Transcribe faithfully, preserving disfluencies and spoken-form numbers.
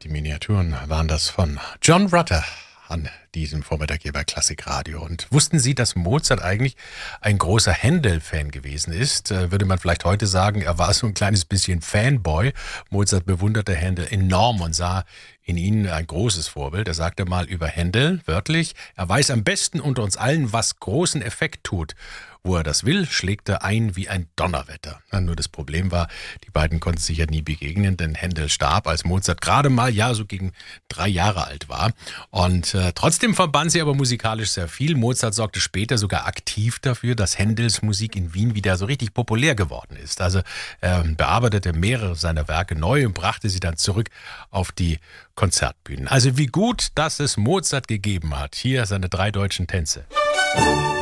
Die Miniaturen waren das von John Rutter an diesem Vormittag hier bei Klassikradio. Und wussten Sie, dass Mozart eigentlich ein großer Händel-Fan gewesen ist? Äh, würde man vielleicht heute sagen, er war so ein kleines bisschen Fanboy. Mozart bewunderte Händel enorm und sah in ihnen ein großes Vorbild. Er sagte mal über Händel, wörtlich, er weiß am besten unter uns allen, was großen Effekt tut. Wo er das will, schlägt er ein wie ein Donnerwetter. Nur das Problem war, die beiden konnten sich ja nie begegnen, denn Händel starb, als Mozart gerade mal, ja, so gegen drei Jahre alt war. Und äh, trotzdem verband sie aber musikalisch sehr viel. Mozart sorgte später sogar aktiv dafür, dass Händels Musik in Wien wieder so richtig populär geworden ist. Also er bearbeitete mehrere seiner Werke neu und brachte sie dann zurück auf die Konzertbühnen. Also wie gut, dass es Mozart gegeben hat. Hier seine drei deutschen Tänze.